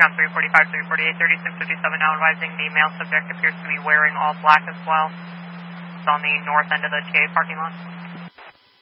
on 345, 348, 3657 now advising the male subject appears to be wearing all black as well. It's on the north end of the TA parking lot.